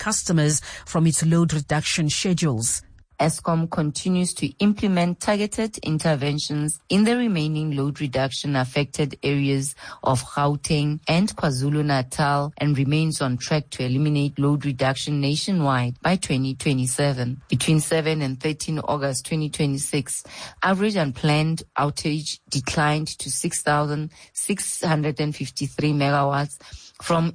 customers from its load reduction schedules. Eskom continues to implement targeted interventions in the remaining load reduction affected areas of Gauteng and KwaZulu-Natal and remains on track to eliminate load reduction nationwide by 2027. Between 7 and 13 August 2026, average unplanned outage declined to 6,653 megawatts from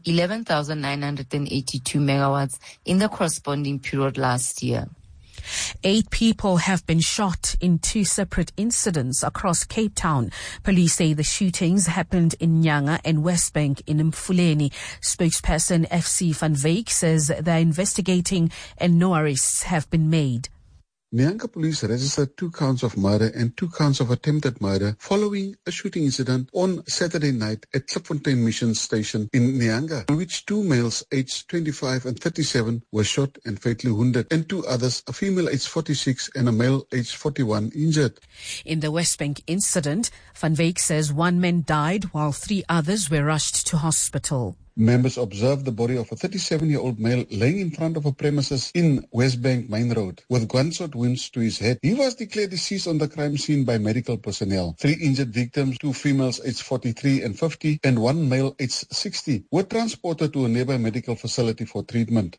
11,982 megawatts in the corresponding period last year. 8 people have been shot in 2 separate incidents across Cape Town. Police say the shootings happened in Nyanga and Westbank in Mfuleni. Spokesperson FC Van Wyk says they're investigating and no arrests have been made. Nyanga police registered 2 counts of murder and 2 counts of attempted murder following a shooting incident on Saturday night at Klipfontein Mission Station in Nyanga, in which 2 males aged 25 and 37 were shot and fatally wounded, and 2 others, a female aged 46 and a male aged 41, injured. In the Westbank incident, Van Wyk says 1 man died while 3 others were rushed to hospital. Members observed the body of a 37-year-old male laying in front of a premises in Westbank Main Road with gunshot wounds to his head. He was declared deceased on the crime scene by medical personnel. 3 injured victims, 2 females aged 43 and 50 and 1 male aged 60, were transported to a nearby medical facility for treatment.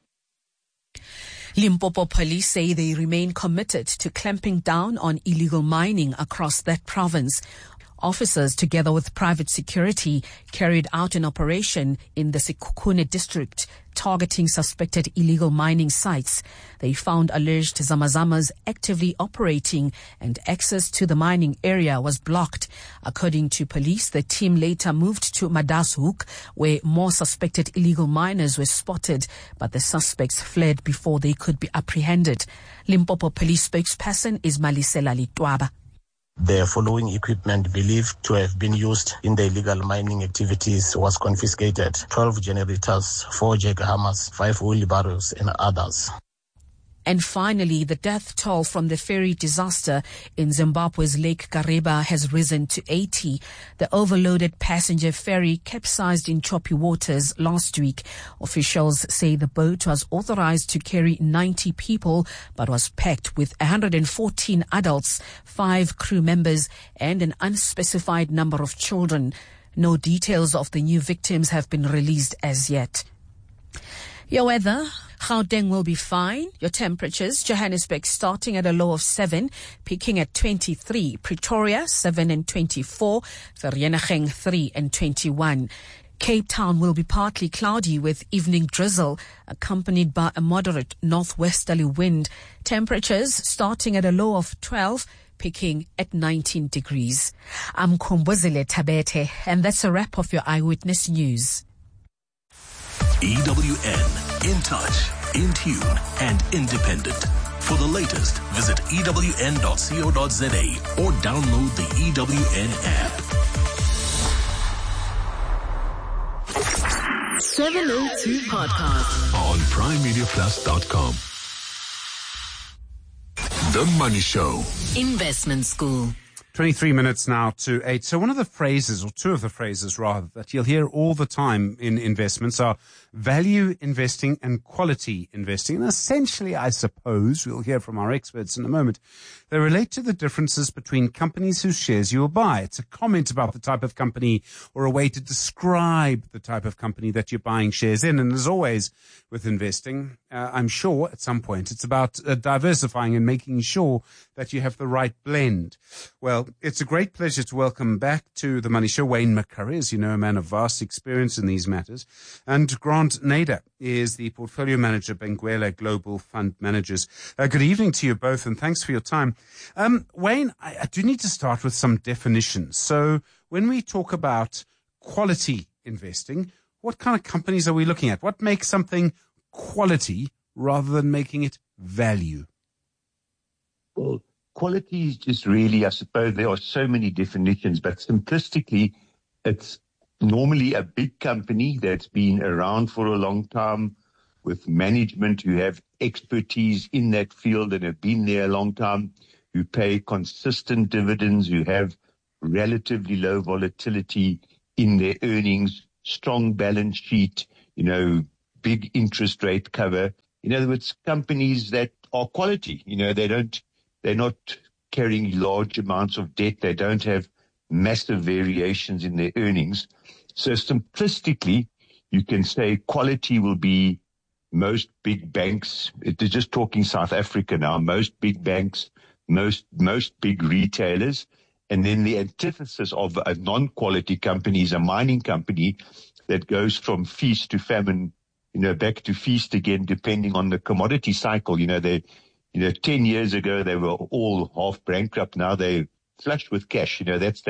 Limpopo police say they remain committed to clamping down on illegal mining across that province. Officers, together with private security, carried out an operation in the Sekhukhune district targeting suspected illegal mining sites. They found alleged Zamazamas actively operating and access to the mining area was blocked. According to police, the team later moved to Madashoek, where more suspected illegal miners were spotted, but the suspects fled before they could be apprehended. Limpopo police spokesperson is Malisela Litwaba. The following equipment believed to have been used in the illegal mining activities was confiscated: 12 generators, 4 jackhammers, 5 wheelbarrows and others. And finally, the death toll from the ferry disaster in Zimbabwe's Lake Kariba has risen to 80. The overloaded passenger ferry capsized in choppy waters last week. Officials say the boat was authorized to carry 90 people, but was packed with 114 adults, 5 crew members, and an unspecified number of children. No details of the new victims have been released as yet. Your weather: Gauteng will be fine. Your temperatures: Johannesburg starting at a low of 7, peaking at 23. Pretoria 7 and 24. Vereeniging 3 and 21. Cape Town will be partly cloudy with evening drizzle, accompanied by a moderate northwesterly wind. Temperatures starting at a low of 12, peaking at 19 degrees. I'm Kumbuzile Tabete, and that's a wrap of your Eyewitness News. EWN, in touch, in tune, and independent. For the latest, visit ewn.co.za or download the EWN app. 702 Podcast On PrimeMediaPlus.com. The Money Show. Investment School. 23 minutes now to 8. So one of the phrases, or two of the phrases rather, that you'll hear all the time in investments are value investing and quality investing. And essentially, I suppose, we'll hear from our experts in a moment, they relate to the differences between companies whose shares you will buy. It's a comment about the type of company or a way to describe the type of company that you're buying shares in. And as always with investing, I'm sure at some point it's about diversifying and making sure that you have the right blend. Well, it's a great pleasure to welcome back to the Money Show Wayne McCurry, as you know, a man of vast experience in these matters. And Grant Nader is the portfolio manager, Benguela Global Fund Managers. Good evening to you both, and thanks for your time. Wayne, I do need to start with some definitions. So when we talk about quality investing, what kind of companies are we looking at? What makes something quality rather than making it value? Well, quality is just really, I suppose there are so many definitions, but simplistically, it's normally a big company that's been around for a long time with management who have expertise in that field and have been there a long time, who pay consistent dividends, who have relatively low volatility in their earnings, strong balance sheet, big interest rate cover. In other words, companies that are quality. They're not carrying large amounts of debt. They don't have massive variations in their earnings. So simplistically, you can say quality will be most big banks. It is just talking South Africa now. Most big banks, most big retailers. And then the antithesis of a non-quality company is a mining company that goes from feast to famine, back to feast again, depending on the commodity cycle. 10 years ago, they were all half bankrupt. Now they're flush with cash. That's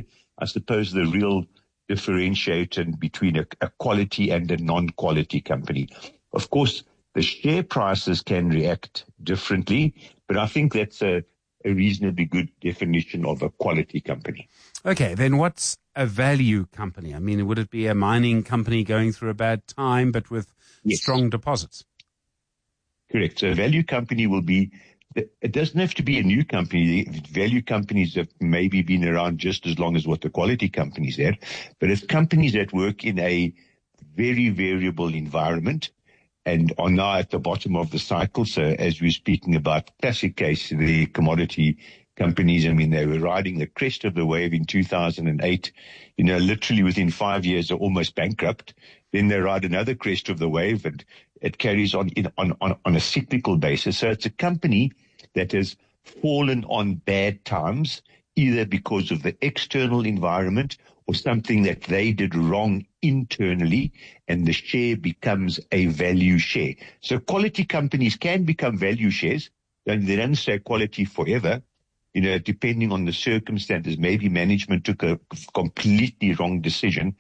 I suppose, the real differentiator between a quality and a non-quality company. Of course, the share prices can react differently, but I think that's a reasonably good definition of a quality company. Okay, then what's a value company? I mean, would it be a mining company going through a bad time, but with strong deposits? Correct. So a value company will be, it doesn't have to be a new company. Value companies have maybe been around just as long as what the quality companies have, but it's companies that work in a very variable environment and are now at the bottom of the cycle. So as we're speaking about classic case, the commodity companies, I mean, they were riding the crest of the wave in 2008, literally within 5 years, they're almost bankrupt. Then they ride another crest of the wave and it carries on on a cyclical basis. So it's a company that has fallen on bad times, either because of the external environment or something that they did wrong internally, and the share becomes a value share. So quality companies can become value shares. They don't stay quality forever, depending on the circumstances. Maybe management took a completely wrong decision.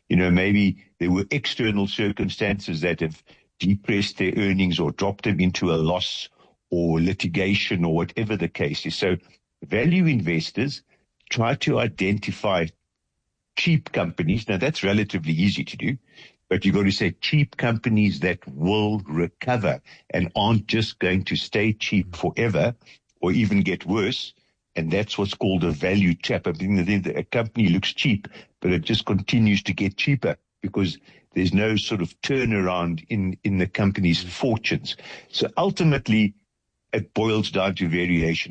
Maybe there were external circumstances that have depressed their earnings or dropped them into a loss or litigation or whatever the case is. So value investors try to identify cheap companies. Now, that's relatively easy to do, but you've got to say cheap companies that will recover and aren't just going to stay cheap forever or even get worse. And that's what's called a value trap. I mean, a company looks cheap, but it just continues to get cheaper because there's no sort of turnaround in the company's fortunes. So ultimately, it boils down to variation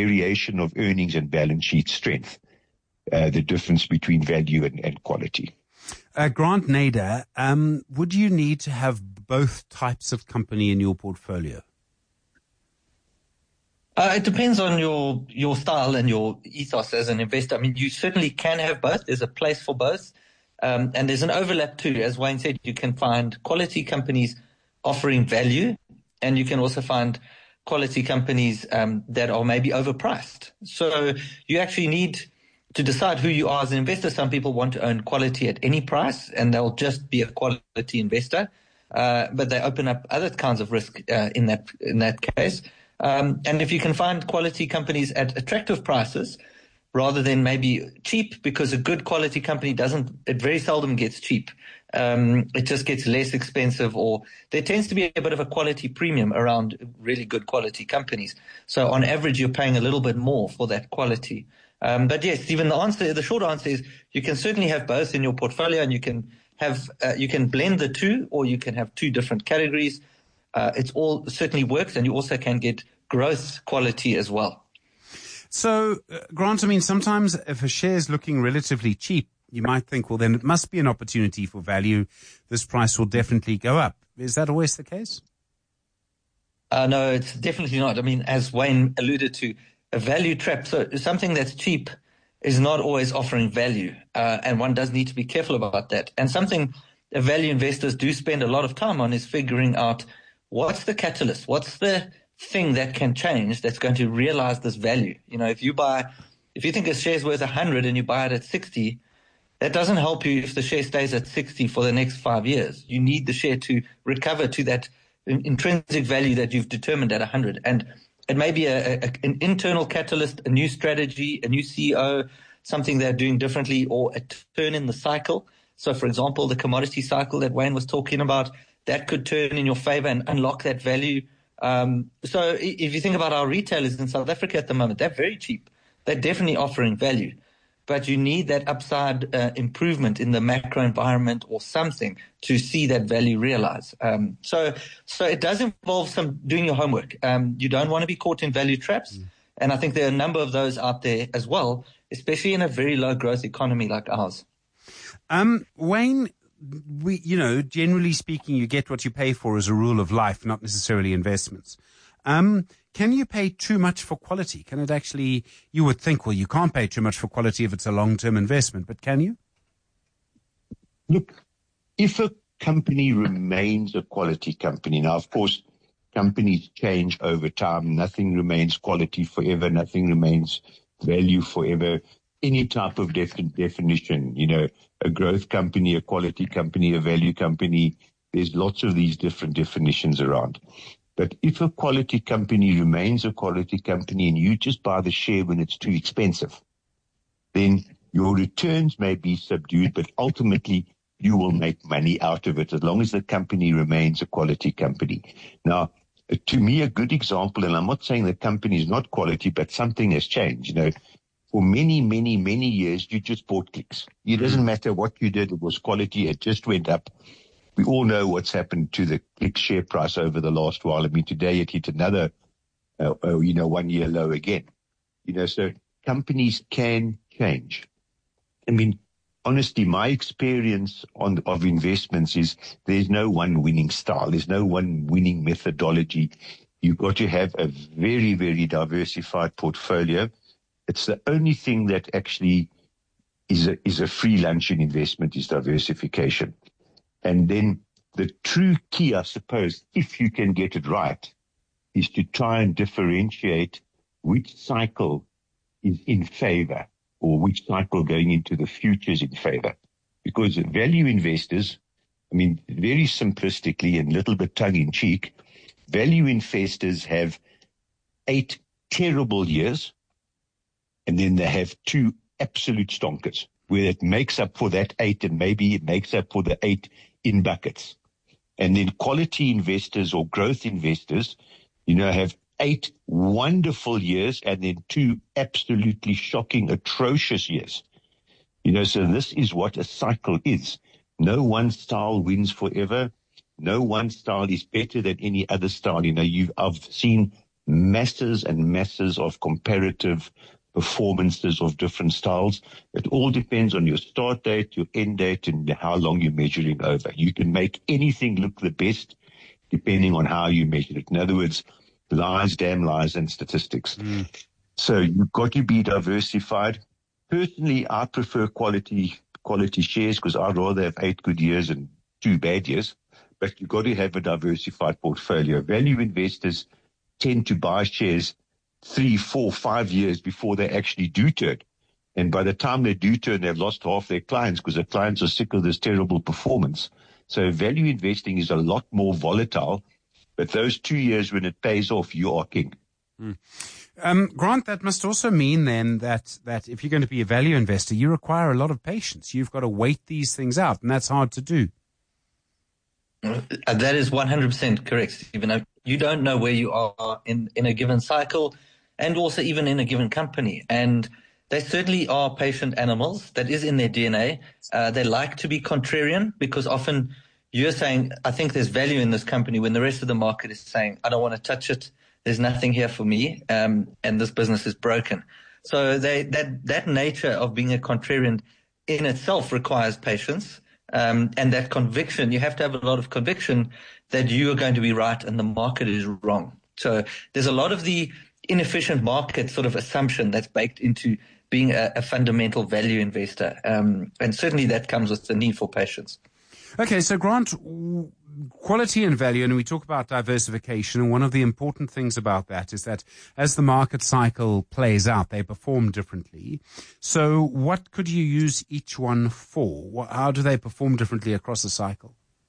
of earnings and balance sheet strength. The difference between value and quality. Grant Nader, would you need to have both types of company in your portfolio? It depends on your style and your ethos as an investor. I mean, you certainly can have both. There's a place for both. And there's an overlap too. As Wayne said, you can find quality companies offering value, and you can also find quality companies that are maybe overpriced. So you actually need to decide who you are as an investor. Some people want to own quality at any price, and they'll just be a quality investor. But they open up other kinds of risk in that case. And if you can find quality companies at attractive prices rather than maybe cheap, because a good quality company it very seldom gets cheap. It just gets less expensive, or there tends to be a bit of a quality premium around really good quality companies. So on average, you're paying a little bit more for that quality. But yes, Stephen, the short answer is you can certainly have both in your portfolio, and you can blend the two, or you can have two different categories. It all certainly works, and you also can get growth quality as well. So, Grant, I mean, sometimes if a share is looking relatively cheap, you might think, well, then it must be an opportunity for value. This price will definitely go up. Is that always the case? No, it's definitely not. I mean, as Wayne alluded to, a value trap. So something that's cheap is not always offering value, and one does need to be careful about that. And something value investors do spend a lot of time on is figuring out what's the catalyst, what's the thing that can change that's going to realize this value. If you think a share is worth 100 and you buy it at 60, that doesn't help you if the share stays at 60 for the next 5 years. You need the share to recover to that intrinsic value that you've determined at 100. And it may be an internal catalyst, a new strategy, a new CEO, something they're doing differently, or a turn in the cycle. So, for example, the commodity cycle that Wayne was talking about, that could turn in your favor and unlock that value. So if you think about our retailers in South Africa at the moment, they're very cheap. They're definitely offering value. but you need that upside improvement in the macro environment or something to see that value realize. So it does involve some doing your homework. You don't want to be caught in value traps. And I think there are a number of those out there as well, especially in a very low growth economy like ours. Wayne, generally speaking, you get what you pay for as a rule of life, not necessarily investments. Can you pay too much for quality? Can it actually, you would think, well, you can't pay too much for quality if it's a long-term investment, but can you? Look, if a company remains a quality company, now, of course, companies change over time. Nothing remains quality forever. Nothing remains value forever. Any type of definition, a growth company, a quality company, a value company, there's lots of these different definitions around. But if a quality company remains a quality company and you just buy the share when it's too expensive, then your returns may be subdued, but ultimately you will make money out of it as long as the company remains a quality company. Now, to me, a good example, and I'm not saying the company is not quality, but something has changed. For many, many, many years, you just bought clicks. It doesn't matter what you did. It was quality. It just went up. We all know what's happened to the click share price over the last while. I mean, today it hit another, 1 year low again. So companies can change. I mean, honestly, my experience of investments is there's no one winning style. There's no one winning methodology. You've got to have a very, very diversified portfolio. It's the only thing that actually is a free lunch in investment is diversification. And then the true key, I suppose, if you can get it right, is to try and differentiate which cycle is in favor or which cycle going into the future is in favor. Because value investors, I mean, very simplistically and a little bit tongue-in-cheek, value investors have 8 terrible years, and then they have 2 absolute stonkers, where it makes up for that 8 and maybe it makes up for the 8 in buckets. And then quality investors or growth investors, have 8 wonderful years and then 2 absolutely shocking, atrocious years. So this is what a cycle is. No one style wins forever. No one style is better than any other style. I've seen masses and masses of comparative performances of different styles. It all depends on your start date, your end date, and how long you're measuring over. You can make anything look the best depending on how you measure it. In other words, lies, damn lies, and statistics. So you've got to be diversified. Personally, I prefer quality shares because I'd rather have 8 good years and 2 bad years. But you've got to have a diversified portfolio. Value investors tend to buy shares 3, 4, 5 years before they actually do turn. And by the time they do turn, they've lost half their clients because their clients are sick of this terrible performance. So value investing is a lot more volatile, but those 2 years when it pays off, you are king. Grant, that must also mean then that if you're going to be a value investor, you require a lot of patience. You've got to wait these things out, and that's hard to do. That is 100% correct, Stephen. You don't know where you are in a given cycle and also even in a given company. And they certainly are patient animals. That is in their DNA. They like to be contrarian because often you're saying, I think there's value in this company when the rest of the market is saying, I don't want to touch it. There's nothing here for me. And this business is broken. So that nature of being a contrarian in itself requires patience. And that conviction, you have to have a lot of conviction that you are going to be right and the market is wrong. So there's a lot of the inefficient market sort of assumption that's baked into being a fundamental value investor. And certainly that comes with the need for patience. Okay, so Grant, quality and value, and we talk about diversification, and one of the important things about that is that as the market cycle plays out, they perform differently. So what could you use each one for? How do they perform differently across a cycle?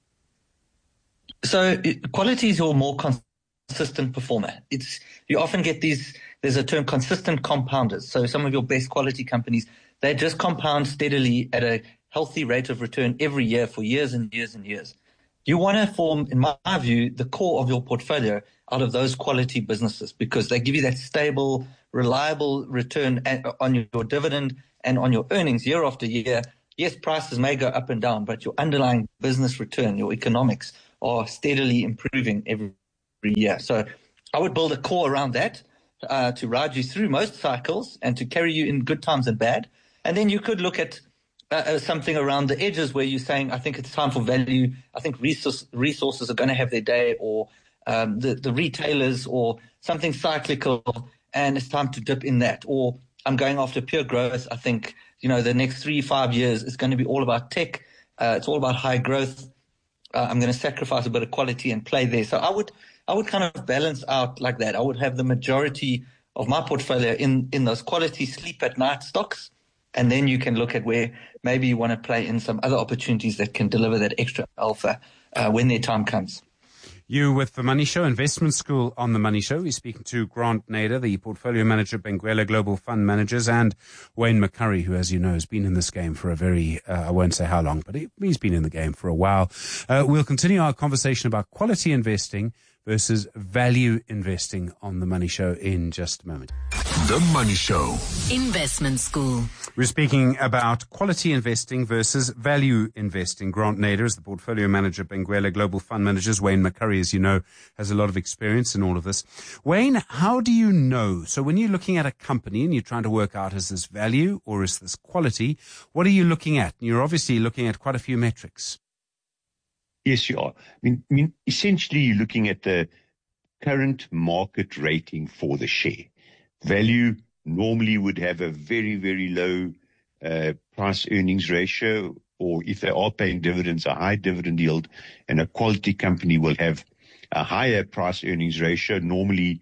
So quality is your more consistent performer. You often get there's a term consistent compounders. So some of your best quality companies, they just compound steadily at a healthy rate of return every year for years and years and years. You want to form, in my view, the core of your portfolio out of those quality businesses because they give you that stable, reliable return on your dividend and on your earnings year after year, yes, prices may go up and down, but your underlying business return, your economics are steadily improving every year. So I would build a core around that to ride you through most cycles and to carry you in good times and bad. And then you could look at something around the edges where you're saying, I think it's time for value. I think resources are going to have their day, or the retailers, or something cyclical, and it's time to dip in that. Or I'm going after pure growth. I think, the next 3-5 years is going to be all about tech. It's all about high growth. I'm going to sacrifice a bit of quality and play there. So I would kind of balance out like that. I would have the majority of my portfolio in those quality sleep at night stocks. And then you can look at where maybe you want to play in some other opportunities that can deliver that extra alpha when their time comes. You with The Money Show, Investment School on The Money Show. We're speaking to Grant Nader, the portfolio manager at Benguela Global Fund Managers, and Wayne McCurry, who, as you know, has been in this game for a very, I won't say how long, but he's been in the game for a while. We'll continue our conversation about quality investing versus value investing on The Money Show in just a moment. The Money Show. Investment School. We're speaking about quality investing versus value investing. Grant Nader is the portfolio manager at Benguela Global Fund Managers. Wayne McCurry, as you know, has a lot of experience in all of this. Wayne, how do you know? So when you're looking at a company and you're trying to work out, is this value or is this quality? What are you looking at? You're obviously looking at quite a few metrics. Yes, you are. I mean, essentially, you're looking at the current market rating for the share. Value normally would have a very, very low price earnings ratio, or if they are paying dividends, a high dividend yield, and a quality company will have a higher price earnings ratio, normally,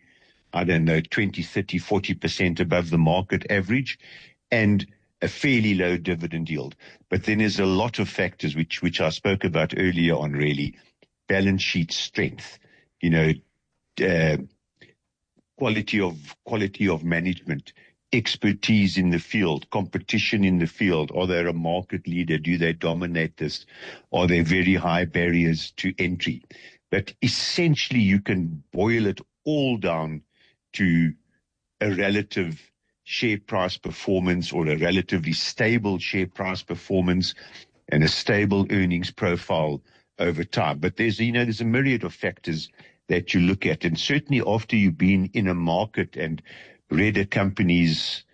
20, 30, 40% above the market average, and a fairly low dividend yield. But then there's a lot of factors which I spoke about earlier on, really. Balance sheet strength, quality of management, expertise in the field, competition in the field. Are they a market leader? Do they dominate this? Are there very high barriers to entry? But essentially, you can boil it all down to a relative share price performance, or a relatively stable share price performance, and a stable earnings profile over time. But there's a myriad of factors that you look at. And certainly after you've been in a market and read a company's,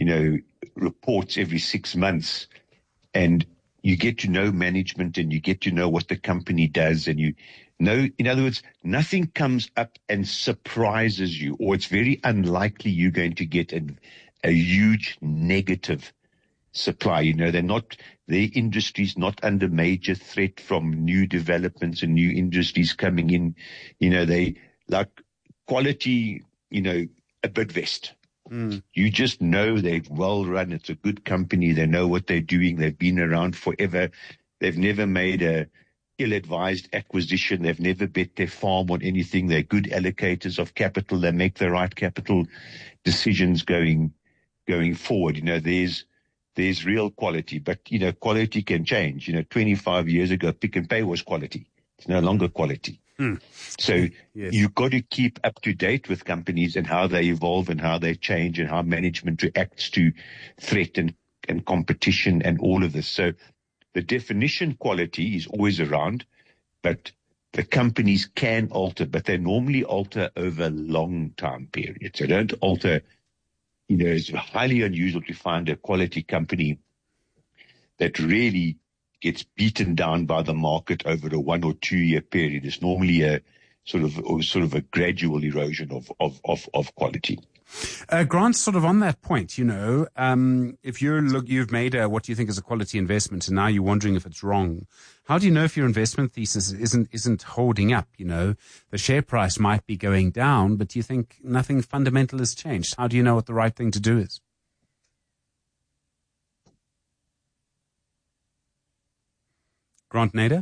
reports every 6 months, and you get to know management and you get to know what the company does, and in other words, nothing comes up and surprises you, or it's very unlikely you're going to get a huge negative supply. Their industry's not under major threat from new developments and new industries coming in. They like quality, a Bidvest. You just know they're well run. It's a good company. They know what they're doing. They've been around forever. They've never made a ill-advised acquisition. They've never bet their farm on anything. They're good allocators of capital. They make the right capital decisions going forward. There's real quality, but quality can change. 25 years ago, Pick n Pay was quality. It's no longer quality. So yes, you've got to keep up to date with companies and how they evolve and how they change and how management reacts to threat and competition and all of this. So the definition quality is always around, but the companies can alter, but they normally alter over long time periods. They don't alter. It's highly unusual to find a quality company that really gets beaten down by the market over a 1 or 2 year period. It's normally a sort of a gradual erosion of quality. Grant, sort of on that point, if you've made what you think is a quality investment, and now you're wondering if it's wrong. How do you know if your investment thesis isn't holding up? The share price might be going down, but you think nothing fundamental has changed. How do you know what the right thing to do is? Grant Nader?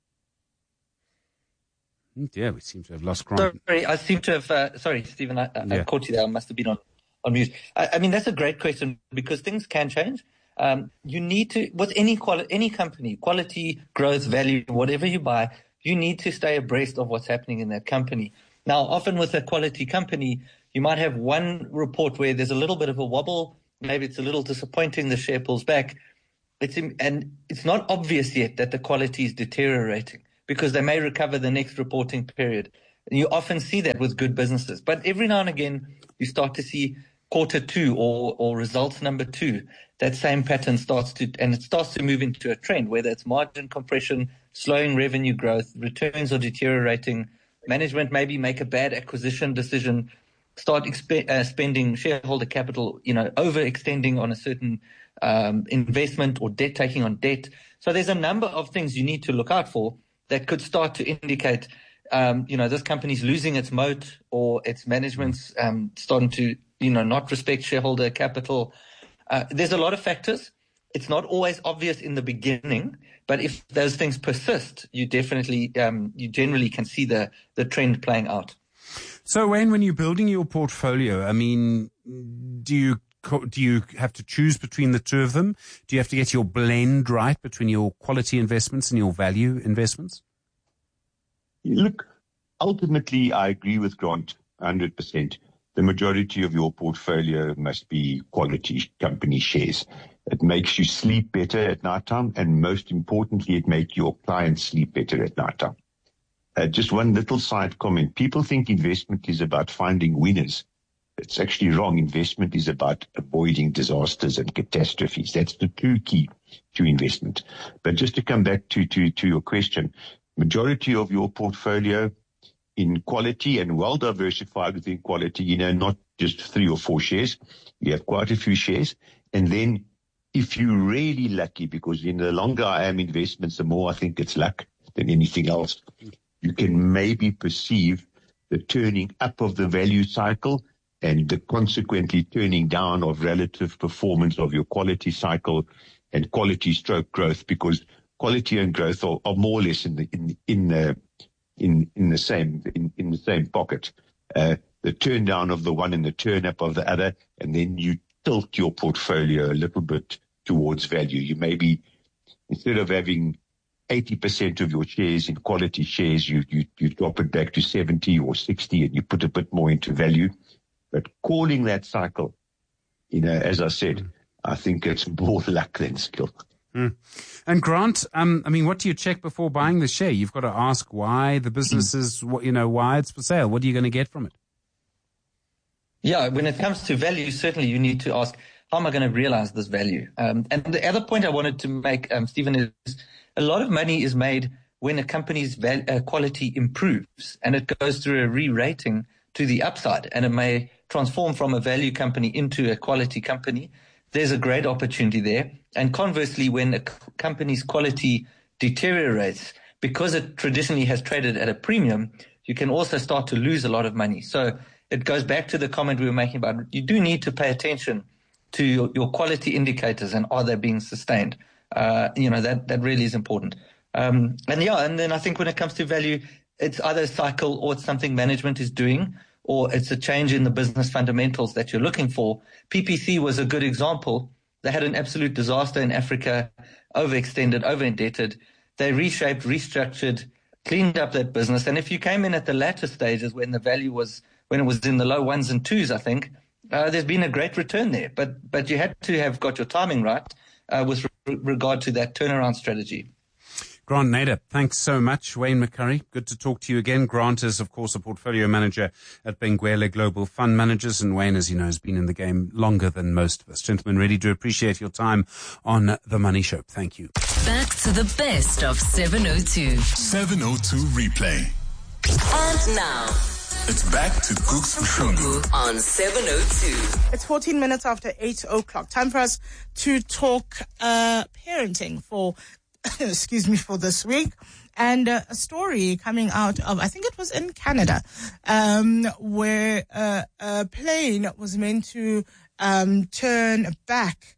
Yeah, we seem to have lost Grant. Sorry, I seem to have. Sorry, Stephen, I caught you there. I must have been on mute. I mean, that's a great question because things can change. You need to, with any company, quality, growth, value, whatever you buy, you need to stay abreast of what's happening in that company. Now, often with a quality company, you might have one report where there's a little bit of a wobble. maybe it's a little disappointing, the share pulls back. And it's not obvious yet that the quality is deteriorating because they may recover the next reporting period. And you often see that with good businesses. But every now and again, you start to see quarter 2 or results number 2. That same pattern starts to move into a trend, whether it's margin compression, slowing revenue growth, returns are deteriorating, management maybe make a bad acquisition decision, start spending shareholder capital, overextending on a certain investment or debt, taking on debt. So there's a number of things you need to look out for that could start to indicate, this company's losing its moat or its management's starting to, not respect shareholder capital. There's a lot of factors. It's not always obvious in the beginning, but if those things persist, you definitely, you generally can see the trend playing out. So, Wayne, when you're building your portfolio, I mean, do you have to choose between the two of them? Do you have to get your blend right between your quality investments and your value investments? Look, ultimately, I agree with Grant 100%. The majority of your portfolio must be quality company shares. It makes you sleep better at nighttime, and most importantly, it makes your clients sleep better at nighttime. Just one little side comment. People think investment is about finding winners. It's actually wrong. Investment is about avoiding disasters and catastrophes. That's the true key to investment. But just to come back to your question, majority of your portfolio in quality and well diversified within quality, not just 3 or 4 shares. You have quite a few shares. And then if you're really lucky, because the longer I am investments, the more I think it's luck than anything else, you can maybe perceive the turning up of the value cycle and the consequently turning down of relative performance of your quality cycle and quality stroke growth, because quality and growth are more or less in the same pocket. The turn down of the one and the turn up of the other, and then you tilt your portfolio a little bit towards value. You maybe, instead of having 80% of your shares in quality shares, you drop it back to 70 or 60 and you put a bit more into value. But calling that cycle, as I said, I think it's more luck than skill. And Grant, what do you check before buying the share? You've got to ask why the business is, why it's for sale. What are you going to get from it? Yeah, when it comes to value, certainly you need to ask, how am I going to realize this value? And the other point I wanted to make, Stephen, is a lot of money is made when a company's quality improves and it goes through a re-rating to the upside, and it may transform from a value company into a quality company. There's a great opportunity there. And conversely, when a company's quality deteriorates, because it traditionally has traded at a premium, you can also start to lose a lot of money. So it goes back to the comment we were making about you do need to pay attention to your quality indicators and are they being sustained. That really is important. And then I think when it comes to value, it's either a cycle or it's something management is doing, or it's a change in the business fundamentals that you're looking for. PPC was a good example. They had an absolute disaster in Africa, overextended, over-indebted. They reshaped, restructured, cleaned up that business. And if you came in at the latter stages when the value was, when it was in the low 1s and 2s, I think, there's been a great return there. But you had to have got your timing right with regard to that turnaround strategy. Grant Nader, thanks so much. Wayne McCurry, good to talk to you again. Grant is, of course, a portfolio manager at Benguela Global Fund Managers, and Wayne, as you know, has been in the game longer than most of us. Gentlemen, really do appreciate your time on The Money Show. Thank you. Back to the best of 702. 702 replay. And now, it's back to Cooks Mshungu on 702. It's 14 minutes after 8 o'clock. Time for us to talk parenting for for this week. And a story coming out of, I think it was in Canada, where a plane was meant to turn back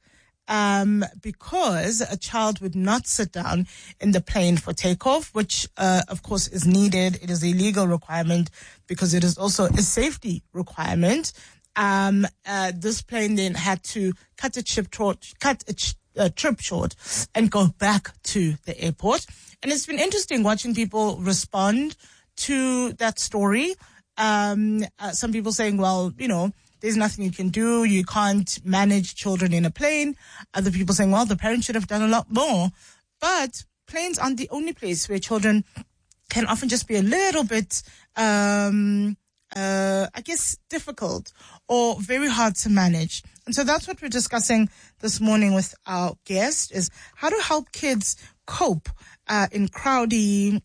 because a child would not sit down in the plane for takeoff, which, of course, is needed. It is a legal requirement because it is also a safety requirement. This plane then had to cut its trip short and go back to the airport. And it's been interesting watching people respond to that story. Some people saying, well, there's nothing you can do. You can't manage children in a plane. Other people saying, well, the parents should have done a lot more. But planes aren't the only place where children can often just be a little bit, I guess, difficult or very hard to manage. And so that's what we're discussing this morning with our guest, is how to help kids cope in crowded,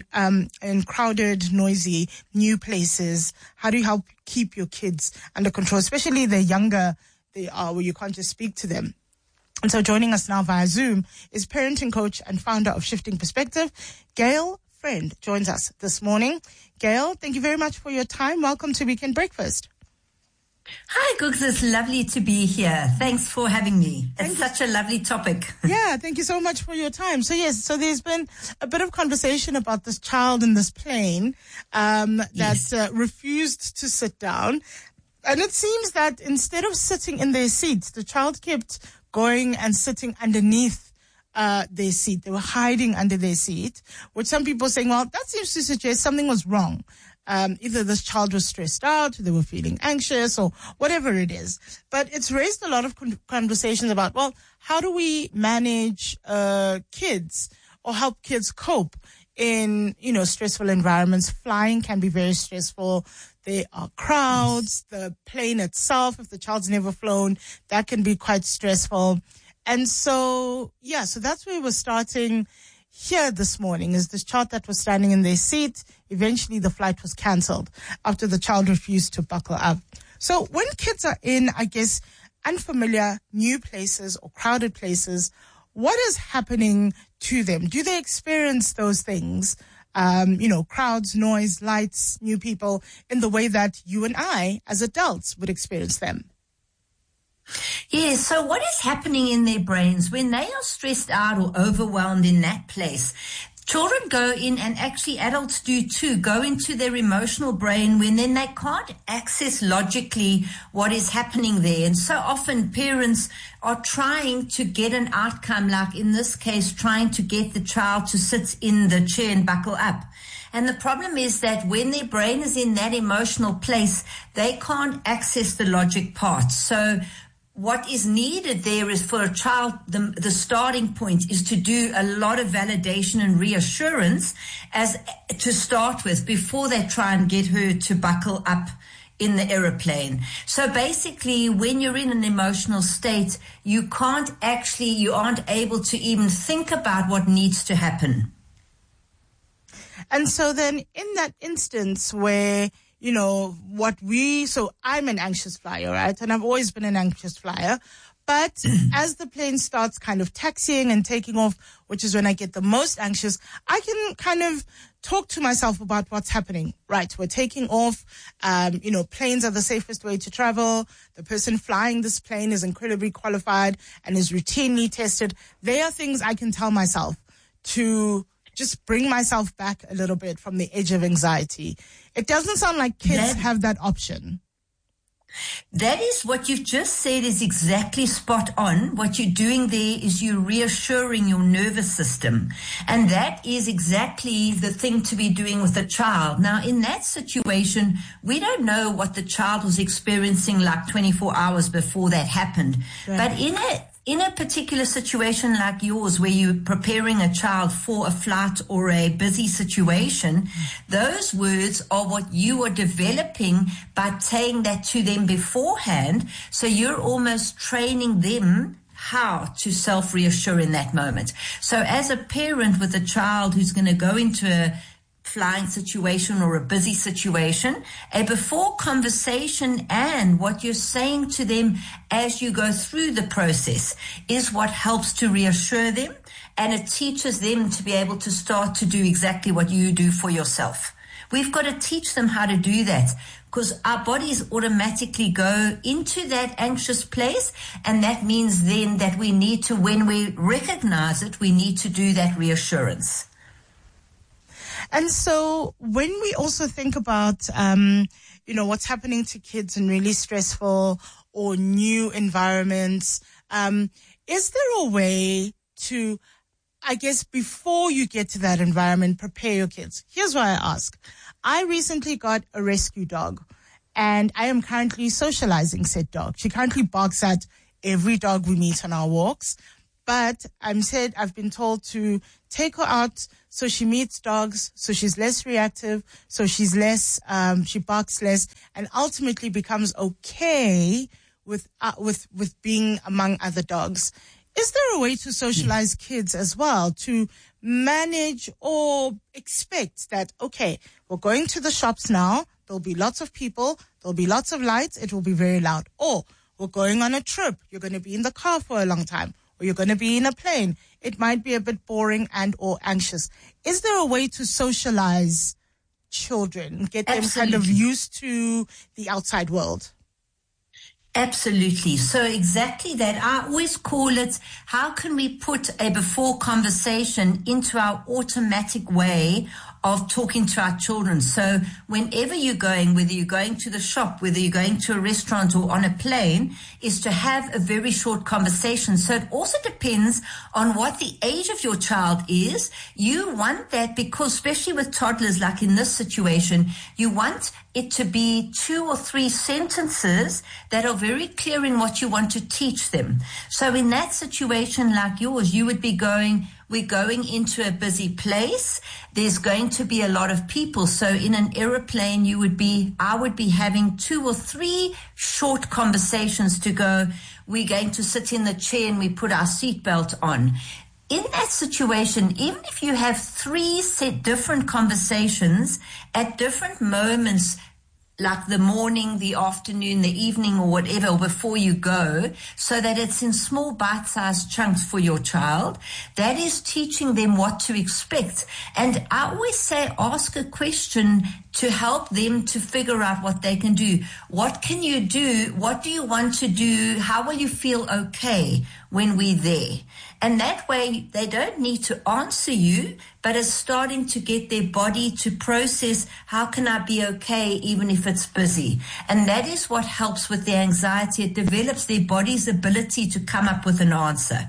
noisy, new places. How do you help keep your kids under control, especially the younger they are, where you can't just speak to them? And so joining us now via Zoom is parenting coach and founder of Shifting Perspective, Gail Friend, joins us this morning. Gail, thank you very much for your time. Welcome to Weekend Breakfast. Hi, Googs. It's lovely to be here. Thanks for having me. It's such a lovely topic. Yeah, thank you so much for your time. So yes, so there's been a bit of conversation about this child in this plane that refused to sit down. And it seems that instead of sitting in their seats, the child kept going and sitting underneath their seat. They were hiding under their seat, which some people are saying, well, that seems to suggest something was wrong. Either this child was stressed out, they were feeling anxious, or whatever it is. But it's raised a lot of conversations about, well, how do we manage kids or help kids cope in, stressful environments? Flying can be very stressful. There are crowds, the plane itself, if the child's never flown, that can be quite stressful. And so, so that's where we're starting here this morning, is this child that was standing in their seat. Eventually the flight was cancelled after the child refused to buckle up. So when kids are in, I guess, unfamiliar, new places or crowded places, what is happening to them? Do they experience those things, crowds, noise, lights, new people, in the way that you and I as adults would experience them? Yes, so what is happening in their brains when they are stressed out or overwhelmed in that place? Children go in, and actually adults do too, go into their emotional brain when then they can't access logically what is happening there. And so often parents are trying to get an outcome, like in this case, trying to get the child to sit in the chair and buckle up. And the problem is that when their brain is in that emotional place, they can't access the logic part. So what is needed there is for a child, the starting point is to do a lot of validation and reassurance as to start with before they try and get her to buckle up in the aeroplane. So basically, when you're in an emotional state, you aren't able to even think about what needs to happen. And so then in that instance where so I'm an anxious flyer, right? And I've always been an anxious flyer. But as the plane starts kind of taxiing and taking off, which is when I get the most anxious, I can kind of talk to myself about what's happening. Right, we're taking off. Planes are the safest way to travel. The person flying this plane is incredibly qualified and is routinely tested. They are things I can tell myself to just bring myself back a little bit from the edge of anxiety. It doesn't sound like kids have that option. That is what you've just said is exactly spot on. What you're doing there is you're reassuring your nervous system. And that is exactly the thing to be doing with a child. Now, in that situation, we don't know what the child was experiencing like 24 hours before that happened. Right. But in a particular situation like yours, where you're preparing a child for a flight or a busy situation, those words are what you are developing by saying that to them beforehand. So you're almost training them how to self-reassure in that moment. So as a parent with a child who's going to go into a flying situation or a busy situation, a before conversation and what you're saying to them as you go through the process is what helps to reassure them, and it teaches them to be able to start to do exactly what you do for yourself. We've got to teach them how to do that, because our bodies automatically go into that anxious place, and that means then that we need to, when we recognize it, we need to do that reassurance. And so when we also think about, what's happening to kids in really stressful or new environments, is there a way to, I guess, before you get to that environment, prepare your kids? Here's why I ask. I recently got a rescue dog. And I am currently socializing said dog. She currently barks at every dog we meet on our walks. But I've been told to take her out so she meets dogs, so she's less reactive, so she's less, she barks less, and ultimately becomes okay with being among other dogs. Is there a way to socialize kids as well, to manage or expect that, okay, we're going to the shops now, there'll be lots of people, there'll be lots of lights, it will be very loud. Or we're going on a trip, you're going to be in the car for a long time, or you're going to be in a plane. It might be a bit boring and or anxious. Is there a way to socialize children, get them kind of used to the outside world? Absolutely. So exactly that. I always call it, how can we put a before conversation into our automatic way of talking to our children? So whenever you're going, whether you're going to the shop, whether you're going to a restaurant or on a plane, is to have a very short conversation. So it also depends on what the age of your child is. You want that because, especially with toddlers, like in this situation, you want it to be 2 or 3 sentences that are very clear in what you want to teach them. So in that situation like yours, you would be going, we're going into a busy place. There's going to be a lot of people. So in an aeroplane, I would be having 2 or 3 short conversations to go, we're going to sit in the chair and we put our seatbelt on. In that situation, even if you have 3 different conversations at different moments, like the morning, the afternoon, the evening, or whatever, or before you go, so that it's in small bite-sized chunks for your child, that is teaching them what to expect. And I always say, ask a question to help them to figure out what they can do. What can you do? What do you want to do? How will you feel okay when we're there? And that way they don't need to answer you, but it's starting to get their body to process, how can I be okay even if it's busy? And that is what helps with their anxiety. It develops their body's ability to come up with an answer.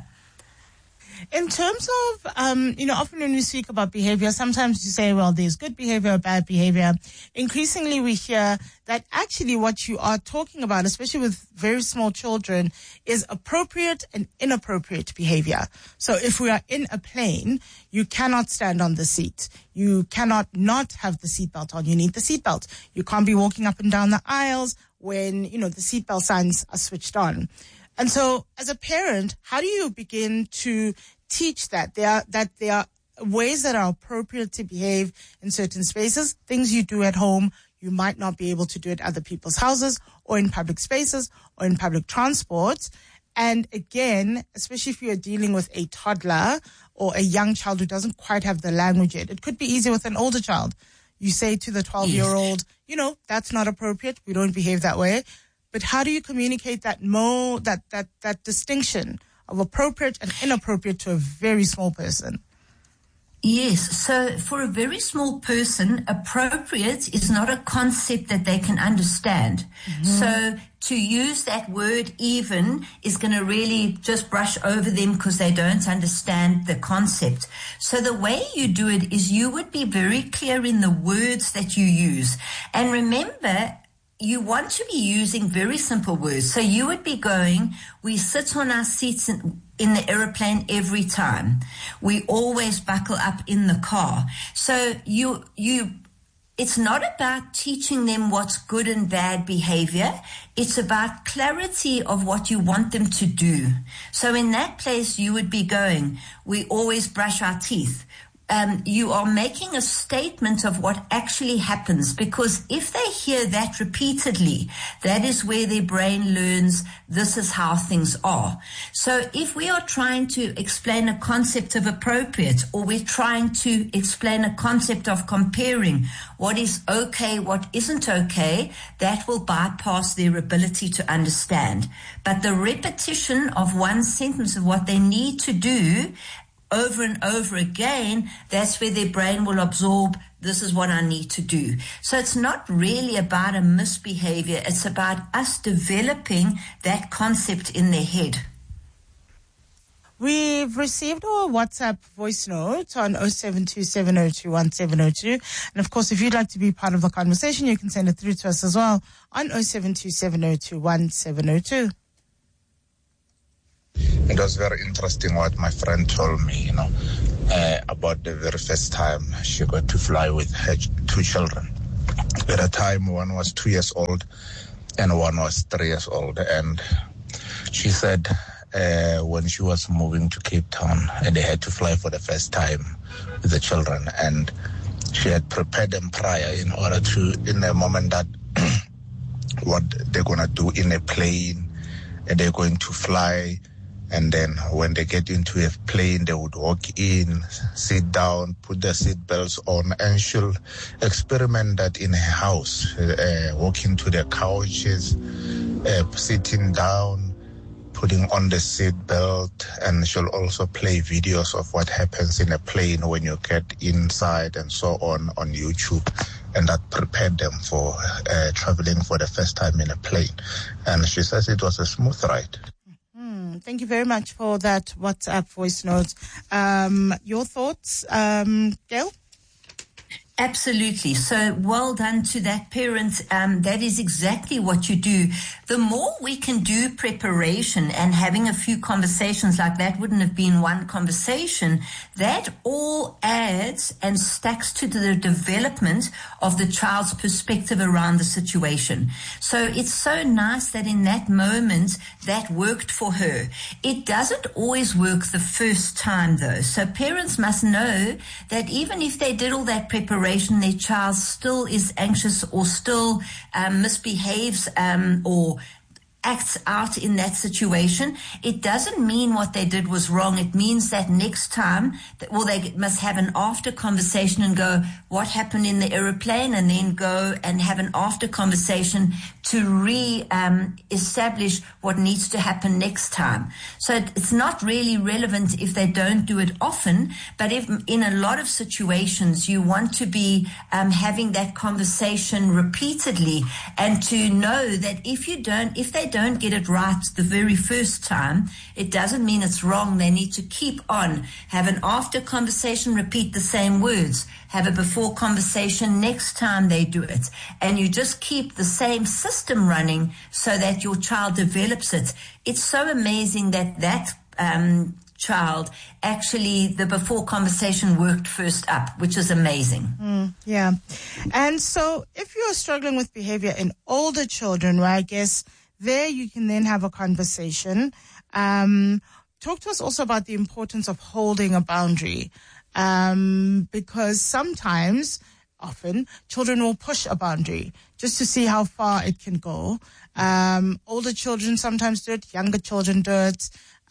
In terms of, often when we speak about behavior, sometimes you say, well, there's good behavior, bad behavior. Increasingly, we hear that actually what you are talking about, especially with very small children, is appropriate and inappropriate behavior. So if we are in a plane, you cannot stand on the seat. You cannot not have the seatbelt on. You need the seatbelt. You can't be walking up and down the aisles when, the seatbelt signs are switched on. And so as a parent, how do you begin to teach that there are ways that are appropriate to behave in certain spaces, things you do at home you might not be able to do at other people's houses or in public spaces or in public transport? And again, especially if you're dealing with a toddler or a young child who doesn't quite have the language yet, it could be easier with an older child. You say to the 12-year-old, that's not appropriate. We don't behave that way. But how do you communicate that that distinction of appropriate and inappropriate to a very small person? Yes. So for a very small person, appropriate is not a concept that they can understand. Mm-hmm. So to use that word even is going to really just brush over them because they don't understand the concept. So the way you do it is you would be very clear in the words that you use. And remember, you want to be using very simple words. So you would be going, we sit on our seats in the aeroplane every time. We always buckle up in the car. So it's not about teaching them what's good and bad behavior. It's about clarity of what you want them to do. So in that place, you would be going, we always brush our teeth. You are making a statement of what actually happens, because if they hear that repeatedly, that is where their brain learns this is how things are. So if we are trying to explain a concept of appropriate, or we're trying to explain a concept of comparing what is okay, what isn't okay, that will bypass their ability to understand. But the repetition of one sentence of what they need to do over and over again, that's where their brain will absorb, this is what I need to do. So it's not really about a misbehavior. It's about us developing that concept in their head. We've received our WhatsApp voice note on 0727021702. And of course, if you'd like to be part of the conversation, you can send it through to us as well on 0727021702. It was very interesting what my friend told me, about the very first time she got to fly with her 2 children. At a time, one was 2 years old and one was 3 years old. And she said when she was moving to Cape Town and they had to fly for the first time with the children, and she had prepared them prior in order to, in the moment that what they're going to do in a plane, and they're going to fly. And then when they get into a plane, they would walk in, sit down, put their seat belts on, and she'll experiment that in her house, walking to their couches, sitting down, putting on the seat belt, and she'll also play videos of what happens in a plane when you get inside and so on YouTube. And that prepared them for traveling for the first time in a plane. And she says it was a smooth ride. Thank you very much for that WhatsApp voice note. Your thoughts, Gail? Absolutely. So well done to that parent. That is exactly what you do. The more we can do preparation, and having a few conversations like that wouldn't have been one conversation, that all adds and stacks to the development of the child's perspective around the situation. So it's so nice that in that moment that worked for her. It doesn't always work the first time though. So parents must know that even if they did all that preparation, their child still is anxious or still misbehaves or acts out in that situation, it doesn't mean what they did was wrong. It means that next time, they must have an after conversation and go, what happened in the aeroplane, and then go and have an after conversation to establish what needs to happen next time. So it's not really relevant if they don't do it often, but if in a lot of situations you want to be having that conversation repeatedly, and to know that if they don't get it right the very first time, it doesn't mean it's wrong. They need to keep on, have an after conversation, repeat the same words, have a before conversation next time they do it, and you just keep the same system running so that your child develops it. It's so amazing that child actually, the before conversation worked first up, which is amazing. Yeah. And so if you're struggling with behavior in older children, well, I guess there you can then have a conversation. Talk to us also about the importance of holding a boundary, because often, children will push a boundary just to see how far it can go. Older children sometimes do it, younger children do it.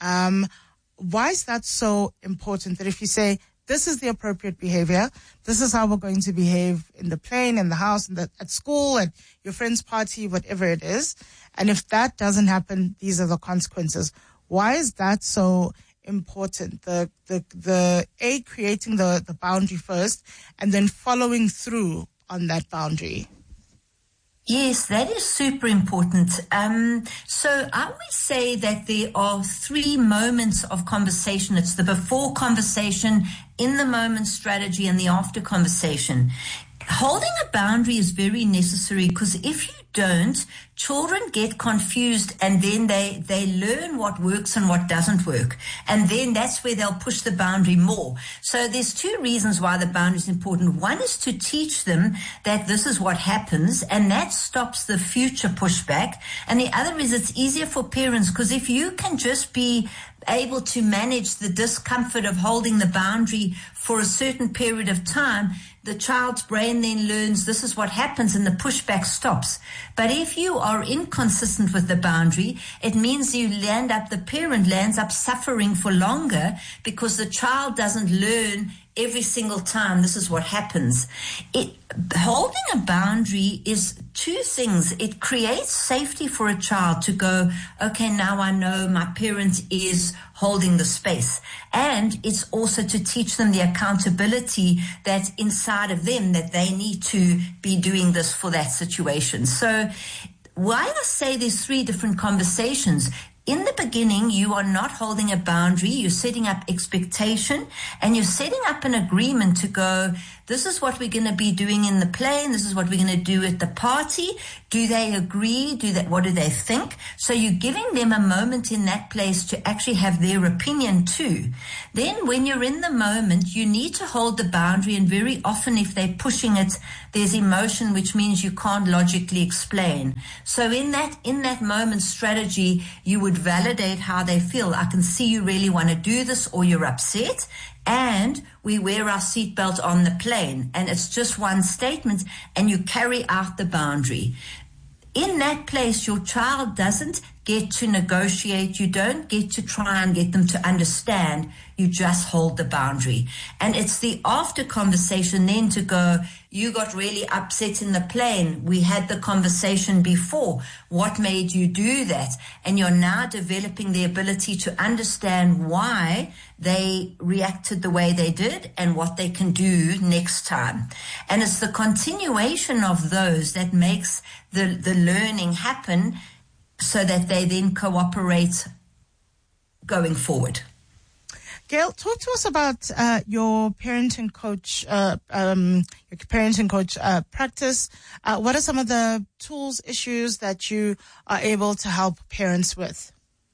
Why is that so important, that if you say, this is the appropriate behavior, this is how we're going to behave in the plane, in the house, at school, at your friend's party, whatever it is, and if that doesn't happen, these are the consequences. Why is that so important? Creating the boundary first, and then following through on that boundary. Yes, that is super important. So I would say that there are 3 moments of conversation. It's the before conversation, in the moment strategy, and the after conversation. Holding a boundary is very necessary, because if you don't, children get confused, and then they learn what works and what doesn't work. And then that's where they'll push the boundary more. So there's 2 reasons why the boundary is important. One is to teach them that this is what happens, and that stops the future pushback. And the other is it's easier for parents, because if you can just be able to manage the discomfort of holding the boundary for a certain period of time, the child's brain then learns this is what happens, and the pushback stops. But if you are inconsistent with the boundary, it means the parent lands up suffering for longer, because the child doesn't learn every single time this is what happens. Holding a boundary is 2 things. It creates safety for a child to go, okay, now I know my parent is holding the space. And it's also to teach them the accountability that's inside of them, that they need to be doing this for that situation. So why I say there's 3 different conversations, in the beginning, you are not holding a boundary. You're setting up expectation and you're setting up an agreement to go, this is what we're going to be doing in the play and this is what we're going to do at the party. Do they agree? What do they think? So you're giving them a moment in that place to actually have their opinion too. Then when you're in the moment, you need to hold the boundary, and very often if they're pushing it, there's emotion, which means you can't logically explain. So in that moment strategy, you would validate how they feel. I can see you really want to do this, or you're upset, and we wear our seatbelt on the plane, and it's just one statement, and you carry out the boundary. In that place, your child doesn't get to negotiate. You don't get to try and get them to understand. You just hold the boundary. And it's the after conversation then to go, you got really upset in the plane. We had the conversation before. What made you do that? And you're now developing the ability to understand why they reacted the way they did and what they can do next time. And it's the continuation of those that makes the learning happen, so that they then cooperate going forward. Gail, talk to us about your parenting coach, practice. What are some of the tools, issues that you are able to help parents with?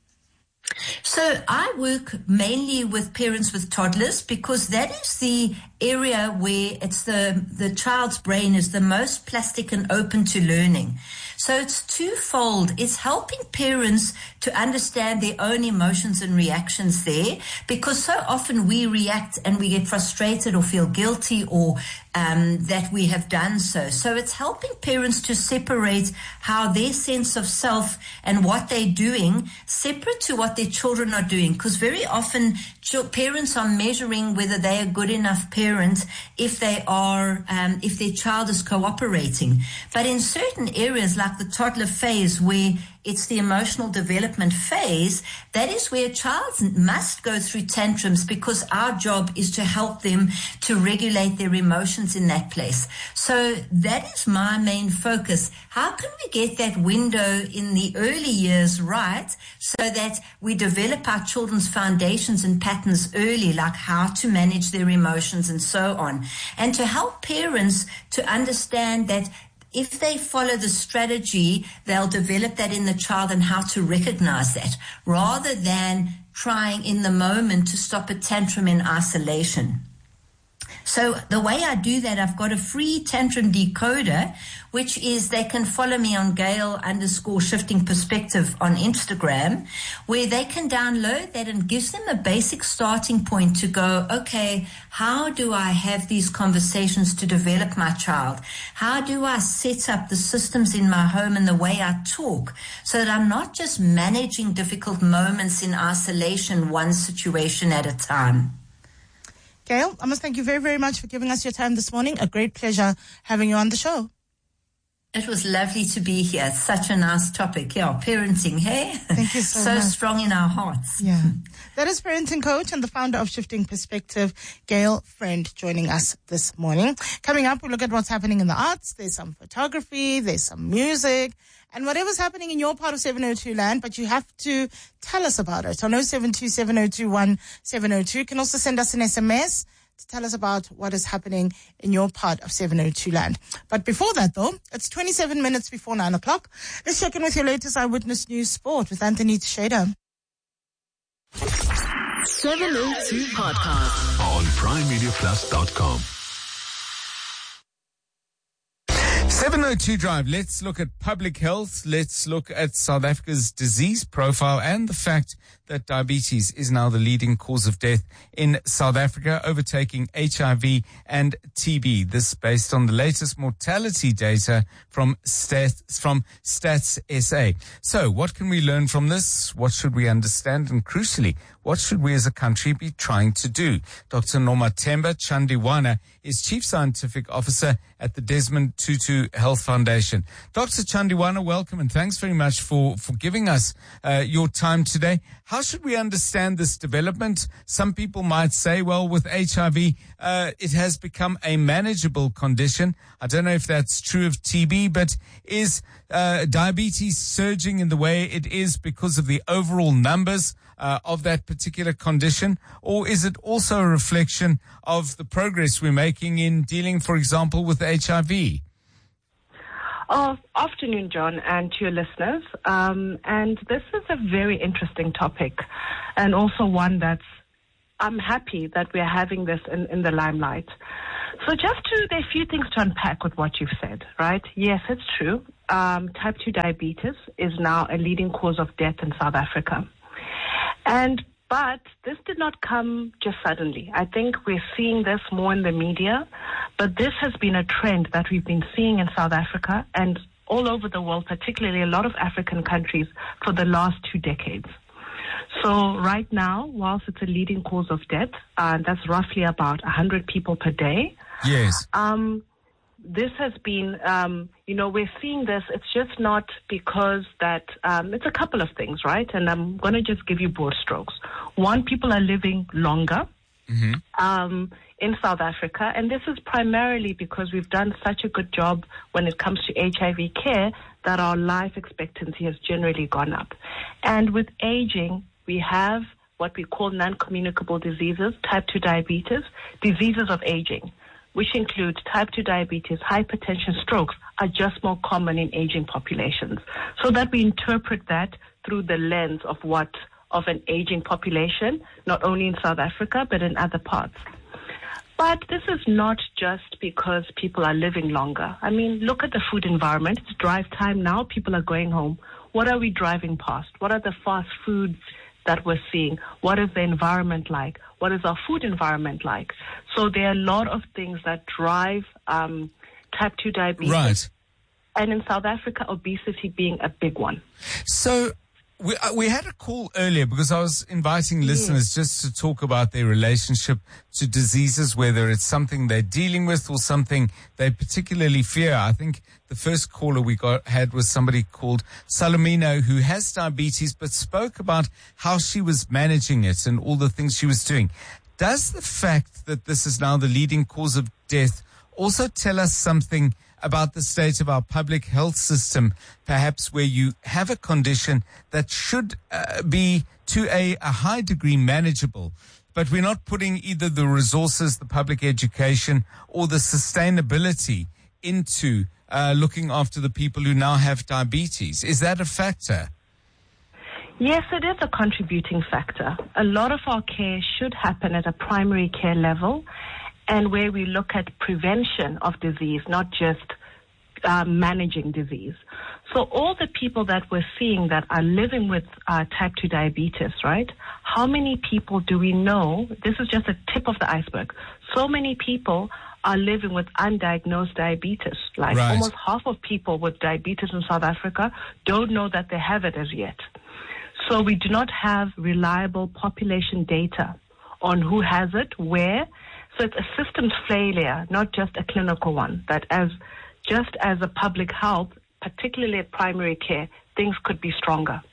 So I work mainly with parents with toddlers, because that is the area where it's the child's brain is the most plastic and open to learning. So it's twofold. It's helping parents to understand their own emotions and reactions there, because so often we react and we get frustrated or feel guilty or that we have done so. So it's helping parents to separate how their sense of self and what they're doing separate to what their children are doing, because very often parents are measuring whether they are good enough parent if they are if their child is cooperating. But in certain areas like the toddler phase, where it's the emotional development phase, that is where a child must go through tantrums, because our job is to help them to regulate their emotions in that place. So that is my main focus. How can we get that window in the early years right, so that we develop our children's foundations and patterns early, like how to manage their emotions and so on, and to help parents to understand that if they follow the strategy, they'll develop that in the child and how to recognize that, rather than trying in the moment to stop a tantrum in isolation. So the way I do that, I've got a free tantrum decoder, which is they can follow me on Gail_shifting perspective on Instagram, where they can download that, and gives them a basic starting point to go, okay, how do I have these conversations to develop my child? How do I set up the systems in my home and the way I talk, so that I'm not just managing difficult moments in isolation, one situation at a time? Gail, I must thank you very, very much for giving us your time this morning. A great pleasure having you on the show. It was lovely to be here. It's such a nice topic. Yeah, parenting, hey? Thank you so much. So strong in our hearts. Yeah. That is parenting coach and the founder of Shifting Perspective, Gail Friend, joining us this morning. Coming up, we'll look at what's happening in the arts. There's some photography, there's some music, and whatever's happening in your part of 702 land, but you have to tell us about it on 072-702-1702. You can also send us an SMS to tell us about what is happening in your part of 702 land. But before that, though, it's 27 minutes before 9 o'clock. Let's check in with your latest Eyewitness News Sport with Anthony Tsheda. 702 Podcast on PrimeMediaPlus.com. 702 Drive. Let's look at public health. Let's look at South Africa's disease profile and the fact that diabetes is now the leading cause of death in South Africa, overtaking HIV and TB. This based on the latest mortality data from Stats SA. So what can we learn from this? What should we understand? And crucially, what should we as a country be trying to do? Dr. Nomathemba Chandiwana is Chief Scientific Officer at the Desmond Tutu Health Foundation. Dr. Chandiwana, welcome and thanks very much for giving us your time today. How should we understand this development? Some people might say, well, with HIV, it has become a manageable condition. I don't know if that's true of TB, but is diabetes surging in the way it is because of the overall numbers of that particular condition? Or is it also a reflection of the progress we're making in dealing, for example, with HIV? Afternoon, John, and to your listeners. And this is a very interesting topic, and also one that's, I'm happy that we're having this in the limelight. So there are a few things to unpack with what you've said, right? Yes, it's true. Type 2 diabetes is now a leading cause of death in South Africa. But this did not come just suddenly. I think we're seeing this more in the media, but this has been a trend that we've been seeing in South Africa and all over the world, particularly a lot of African countries, for the last 2 decades. So right now, whilst it's a leading cause of death, that's roughly about 100 people per day. Yes. This has been, we're seeing this. It's just not because that, it's a couple of things, right? And I'm going to just give you broad strokes. One, people are living longer in South Africa. And this is primarily because we've done such a good job when it comes to HIV care that our life expectancy has generally gone up. And with aging, we have what we call non-communicable diseases, type 2 diabetes, diseases of aging, which include type 2 diabetes, hypertension, strokes, are just more common in aging populations. So that we interpret that through the lens of an aging population, not only in South Africa, but in other parts. But this is not just because people are living longer. I mean, look at the food environment. It's drive time now. People are going home. What are we driving past? What are the fast foods that we're seeing? What is the environment like? What is our food environment like? So there are a lot of things that drive type 2 diabetes. Right. And in South Africa, obesity being a big one. So we had a call earlier because I was inviting listeners just to talk about their relationship to diseases, whether it's something they're dealing with or something they particularly fear. I think the first caller we had was somebody called Salomino who has diabetes but spoke about how she was managing it and all the things she was doing. Does the fact that this is now the leading cause of death also tell us something about the state of our public health system, perhaps where you have a condition that should be to a high degree manageable, but we're not putting either the resources, the public education, or the sustainability into looking after the people who now have diabetes? Is that a factor? Yes, it is a contributing factor. A lot of our care should happen at a primary care level, and where we look at prevention of disease, not just managing disease. So all the people that we're seeing that are living with type 2 diabetes, right? How many people do we know? This is just a tip of the iceberg. So many people are living with undiagnosed diabetes. Like almost half of people with diabetes in South Africa don't know that they have it as yet. So we do not have reliable population data on who has it, where. So it's a systems failure, not just a clinical one, that just as a public health, particularly at primary care, things could be stronger.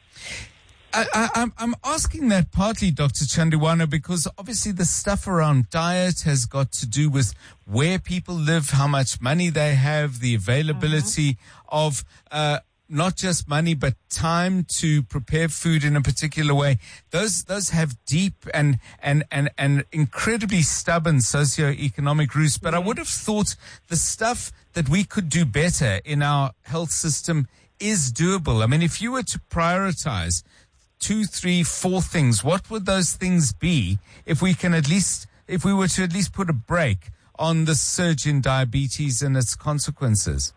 I'm asking that partly, Dr. Chandiwana, because obviously the stuff around diet has got to do with where people live, how much money they have, the availability of not just money, but time to prepare food in a particular way. Those have deep and incredibly stubborn socioeconomic roots. But I would have thought the stuff that we could do better in our health system is doable. I mean, if you were to prioritize 2, 3, 4 things, what would those things be if we were to at least put a break on the surge in diabetes and its consequences?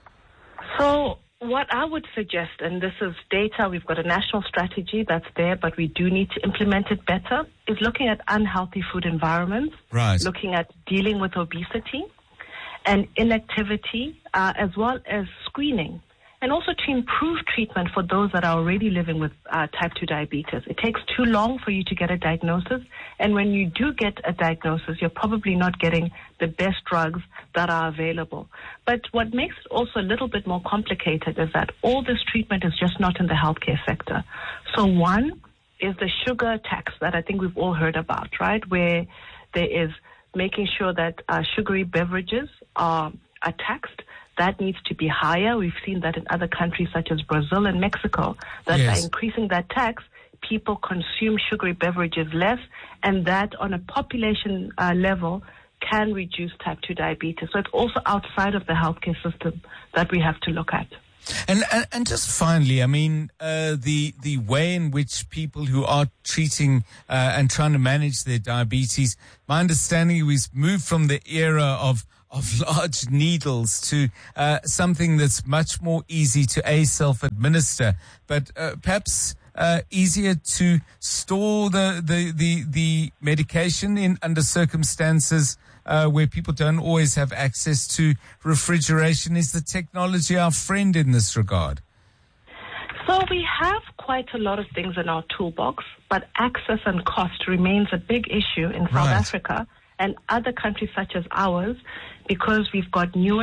So what I would suggest, and this is data, we've got a national strategy that's there, but we do need to implement it better, is looking at unhealthy food environments, looking at dealing with obesity and inactivity, as well as screening and also to improve treatment for those that are already living with type 2 diabetes. It takes too long for you to get a diagnosis, and when you do get a diagnosis, you're probably not getting the best drugs that are available. But what makes it also a little bit more complicated is that all this treatment is just not in the healthcare sector. So one is the sugar tax that I think we've all heard about, right, where there is making sure that sugary beverages are taxed. That needs to be higher. We've seen that in other countries such as Brazil and Mexico, that by increasing that tax, people consume sugary beverages less, and that on a population level can reduce type 2 diabetes. So it's also outside of the healthcare system that we have to look at. And just finally, I mean, the way in which people who are treating and trying to manage their diabetes, my understanding is moved from the era of large needles to something that's much more easy to self-administer, but perhaps easier to store the medication in under circumstances where people don't always have access to refrigeration. Is the technology our friend in this regard? So we have quite a lot of things in our toolbox, but access and cost remains a big issue in South Africa and other countries such as ours, because we've got newer